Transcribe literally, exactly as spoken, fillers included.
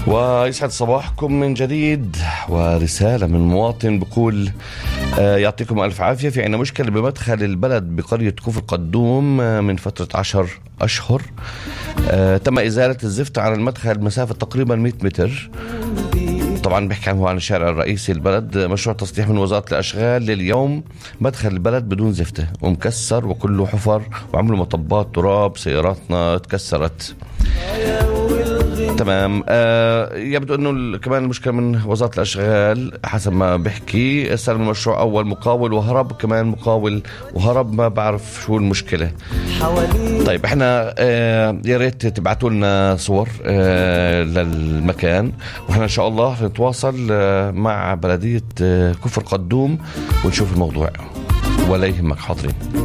ويسعد صباحكم من جديد. ورسالة من مواطن بقول آه يعطيكم ألف عافية. في عنا مشكلة بمدخل البلد بقرية كفر قدوم آه من فترة عشر أشهر. آه تم إزالة الزفت عن المدخل مسافة تقريبا مئة متر. طبعا بيحكي عنه عن الشارع الرئيسي البلد. مشروع تصليح من وزارة الأشغال لليوم مدخل البلد بدون زفته ومكسر وكله حفر وعملوا مطبات تراب، سياراتنا تكسرت. تمام. آه يبدو انه كمان المشكله من وزاره الاشغال حسب ما بحكي. استلم المشروع اول مقاول وهرب، كمان مقاول وهرب، ما بعرف شو المشكله. طيب احنا آه يا ريت تبعتوا لنا صور آه للمكان، واحنا ان شاء الله نتواصل آه مع بلديه آه كفر قدوم ونشوف الموضوع. ولا يهمك، حاضرين.